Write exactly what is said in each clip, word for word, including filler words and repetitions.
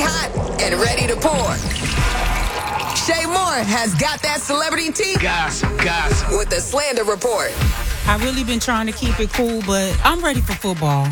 hot and ready to pour. Shay Moore has got that celebrity tea. Gossip, gossip. With the Slander Report. I've really been trying to keep it cool, but I'm ready for football.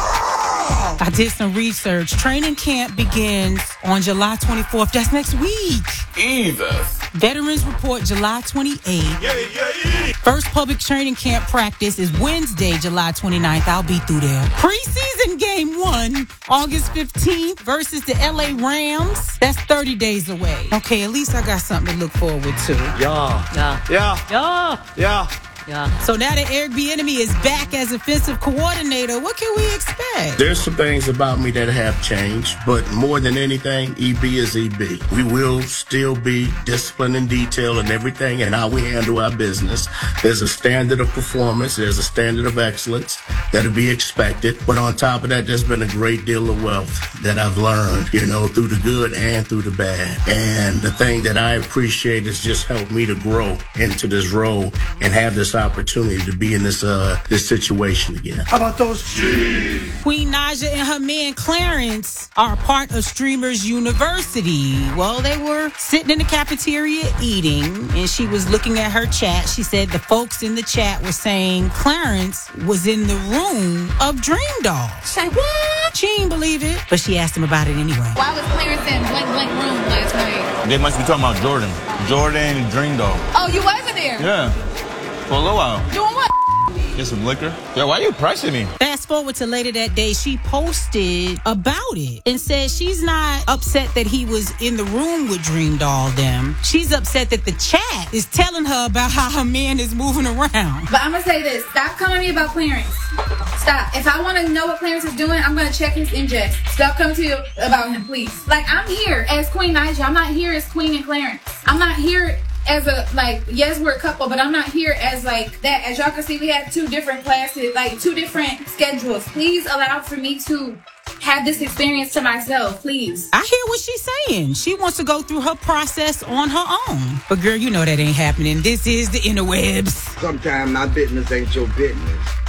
I did some research. Training camp begins on July twenty-fourth. That's next week. Jesus. Veterans report July twenty-eighth. Yeah, yeah, yeah. First public training camp practice is Wednesday, July twenty-ninth. I'll be through there. Preseason game one, August fifteenth versus the L A Rams. That's thirty days away. Okay, at least I got something to look forward to. Yeah. Yeah. Yeah. Yeah. Yeah. Yeah. So now that Eric Bieniemy is back as offensive coordinator, what can we expect? There's some things about me that have changed, but more than anything, E B is E B. We will still be disciplined in detail and everything and how we handle our business. There's a standard of performance. There's a standard of excellence that'll be expected. But on top of that, there's been a great deal of wealth that I've learned, you know, through the good and through the bad. And the thing that I appreciate is just helped me to grow into this role and have this opportunity to be in this uh this situation again. How about those cheese? Queen Naja and her man Clarence are part of Streamers University. Well, they were sitting in the cafeteria eating, and she was looking at her chat. She said the folks in the chat were saying Clarence was in the room of Dream Doll. Say what? She didn't believe it, but she asked him about it anyway. Why was Clarence in blank blank room last night? They must be talking about Jordan. Jordan and Dream Doll. Oh, you wasn't there? Yeah. For a little while. Doing what? Get some liquor. Yeah, why are you pressing me? Fast forward to later that day, she posted about it and said she's not upset that he was in the room with Dream Doll them. She's upset that the chat is telling her about how her man is moving around. But I'm going to say this. Stop coming to me about Clarence. Stop. If I want to know what Clarence is doing, I'm going to check his ingest. Stop coming to you about him, please. Like, I'm here as Queen Naja. I'm not here as Queen and Clarence. I'm not here as a, like, yes, we're a couple, but I'm not here as, like, that. As y'all can see, we have two different classes, like, two different schedules. Please allow for me to have this experience to myself, please. I hear what she's saying. She wants to go through her process on her own. But, girl, you know that ain't happening. This is the interwebs. Sometimes my business ain't your business.